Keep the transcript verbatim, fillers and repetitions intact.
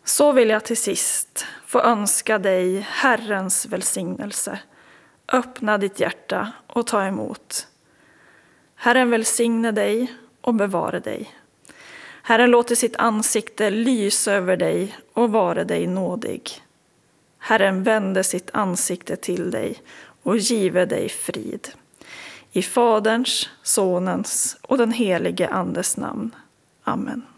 Så vill jag till sist få önska dig Herrens välsignelse. Öppna ditt hjärta och ta emot. Herren välsigne dig och bevare dig. Herren låter sitt ansikte lysa över dig och vare dig nådig. Herren vände sitt ansikte till dig och give dig frid. I Faderns, Sonens och den helige Andes namn. Amen.